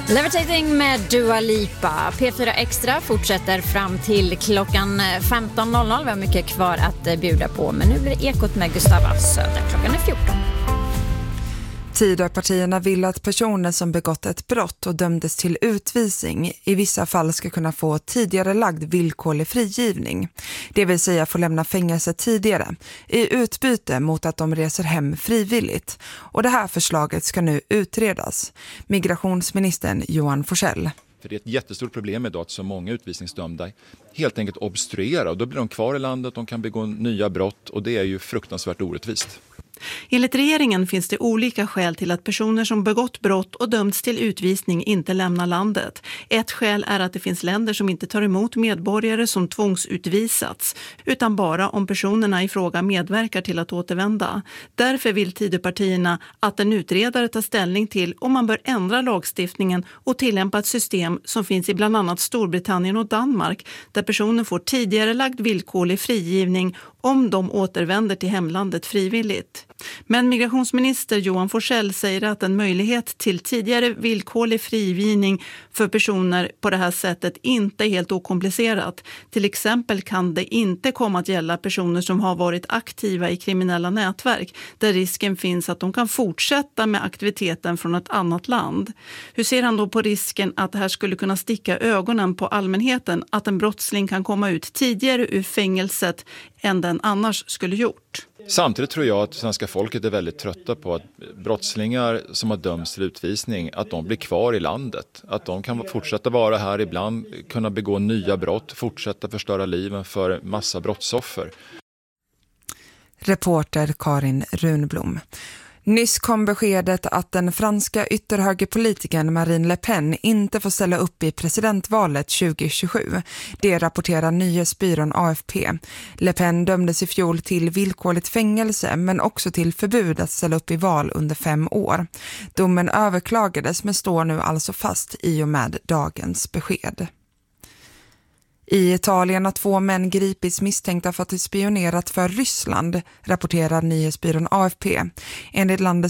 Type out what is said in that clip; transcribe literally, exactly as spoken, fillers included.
Levitating med Dua Lipa. P fyra Extra fortsätter fram till klockan femton noll noll. Vi har mycket kvar att bjuda på, men nu blir det Ekot med Gustava Söder. Klockan är fjorton. Tidöpartierna vill att personer som begått ett brott och dömdes till utvisning i vissa fall ska kunna få tidigare lagd villkorlig frigivning. Det vill säga få lämna fängelse tidigare i utbyte mot att de reser hem frivilligt. Och det här förslaget ska nu utredas. Migrationsministern Johan Forssell. För det är ett jättestort problem idag att så många utvisningsdömda helt enkelt obstruerar. Och då blir de kvar i landet, de kan begå nya brott och det är ju fruktansvärt orättvist. Enligt regeringen finns det olika skäl till att personer som begått brott och dömts till utvisning inte lämnar landet. Ett skäl är att det finns länder som inte tar emot medborgare som tvångsutvisats, utan bara om personerna i fråga medverkar till att återvända. Därför vill Tidöpartierna att en utredare tar ställning till om man bör ändra lagstiftningen och tillämpa ett system som finns i bland annat Storbritannien och Danmark, där personer får tidigare lagd villkorlig frigivning om de återvänder till hemlandet frivilligt. Men migrationsminister Johan Forssell säger att en möjlighet till tidigare villkorlig frigivning för personer på det här sättet inte är helt okomplicerat. Till exempel kan det inte komma att gälla personer som har varit aktiva i kriminella nätverk, där risken finns att de kan fortsätta med aktiviteten från ett annat land. Hur ser han då på risken att det här skulle kunna sticka ögonen på allmänheten, att en brottsling kan komma ut tidigare ur fängelset än den annars skulle gjort? Samtidigt tror jag att svenska folket är väldigt trötta på att brottslingar som har dömts till utvisning, att de blir kvar i landet. Att de kan fortsätta vara här ibland, kunna begå nya brott, fortsätta förstöra liven för massa brottsoffer. Reporter Karin Runblom. Nyss kom beskedet att den franska ytterhögerpolitikern Marine Le Pen inte får ställa upp i presidentvalet tjugo tjugosju. Det rapporterar nyhetsbyrån A F P. Le Pen dömdes i fjol till villkorligt fängelse men också till förbud att ställa upp i val under fem år. Domen överklagades men står nu alltså fast i och med dagens besked. I Italien har två män gripits misstänkta för att ha spionerat för Ryssland, rapporterar nyhetsbyrån A F P. Enligt landets